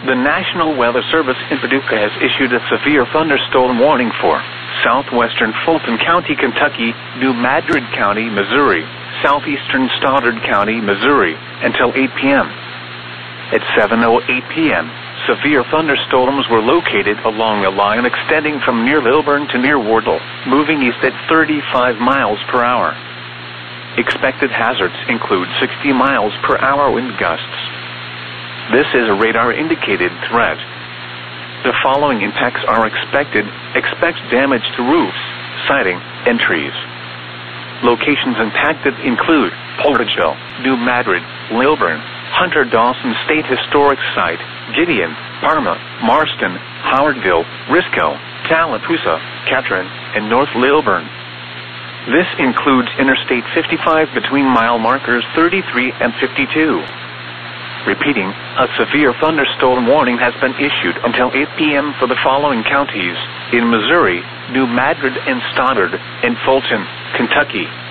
The National Weather Service in Paducah has issued a severe thunderstorm warning for southwestern Fulton County, Kentucky, New Madrid County, Missouri, southeastern Stoddard County, Missouri, until 8 p.m. At 7:08 p.m., severe thunderstorms were located along a line extending from near Lilburn to near Wardle, moving east at 35 miles per hour. Expected hazards include 60 miles per hour wind gusts. This is a radar-indicated threat. The following impacts are expected. Expect damage to roofs, siding, and trees. Locations impacted include Porterville, New Madrid, Lilburn, Hunter Dawson State Historic Site, Gideon, Parma, Marston, Howardville, Risco, Tallapoosa, Catron, and North Lilburn. This includes Interstate 55 between mile markers 33 and 52. Repeating, a severe thunderstorm warning has been issued until 8 p.m. for the following counties: in Missouri, New Madrid and Stoddard, and Fulton, Kentucky.